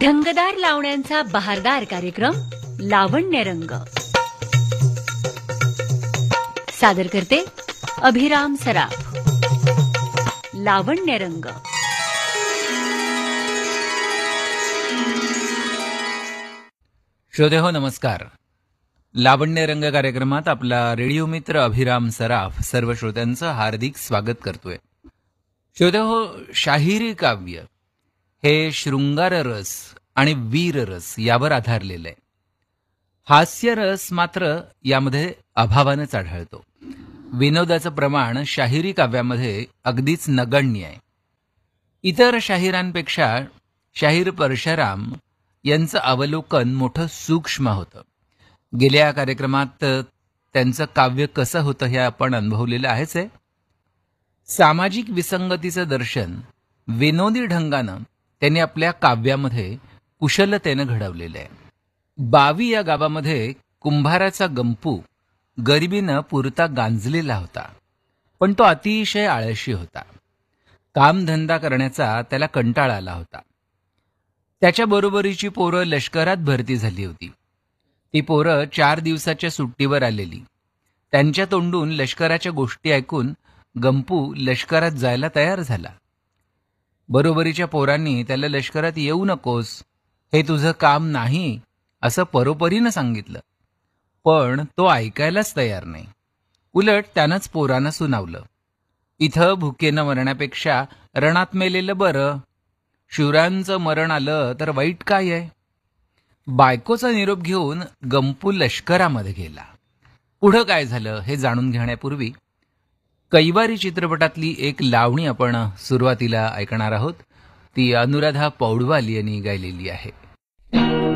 ढंगदार लावण्यांचा बहारदार कार्यक्रम लावण्य रंग सादर करते अभिराम सराफ. लावण्य रंग. श्रोते हो, नमस्कार. लावण्य रंग कार्यक्रमात आपला रेडिओ मित्र अभिराम सराफ सर्व श्रोत्यांचं हार्दिक स्वागत करतोय. श्रोते हो, शाहिरी काव्य हे शृंगार रस आणि वीर रस यावर आधारलेलं आहे. हास्य रस मात्र यामध्ये अभावानेच आढळतो. विनोदाचं प्रमाण शाहिरी काव्यामध्ये अगदीच नगण्य आहे. इतर शाहिरांपेक्षा शाहीर परशुराम यांचं अवलोकन मोठं सूक्ष्म होतं. गेल्या कार्यक्रमात त्यांचं काव्य कसं होतं हे आपण अनुभवलेलं आहेच आहे. सामाजिक विसंगतीचं दर्शन विनोदी ढंगानं त्यांनी आपल्या काव्यामध्ये कुशलतेनं घडवलेलं आहे. बावी या गावामध्ये कुंभाराचा गंपू गरिबीनं पुरता गांजलेला होता, पण तो अतिशय आळशी होता. कामधंदा करण्याचा त्याला कंटाळा आला होता. त्याच्या बरोबरीची पोरं लष्करात भरती झाली होती. ती पोरं 4 दिवसाच्या सुट्टीवर आलेली. त्यांच्या तोंडून लष्कराच्या गोष्टी ऐकून गंपू लष्करात जायला तयार झाला. बरोबरीच्या पोरांनी त्याला लष्करात येऊ नकोस, हे तुझं काम नाही असं परोपरीनं सांगितलं, पण तो ऐकायलाच तयार नाही. उलट त्यानंच पोरांना सुनावलं, इथं भुकेनं मरण्यापेक्षा रणात मेलेलं बरं. शूरांचं मरण आलं तर वाईट काय आहे. बायकोचा निरोप घेऊन गंपू लष्करामध्ये गेला. पुढं काय झालं हे जाणून घेण्यापूर्वी कैवारी चित्रपटातली एक लावणी आपण सुरुवातीला ऐकणार आहोत. ती अनुराधा पौडवाल यांनी गायलेली आहे.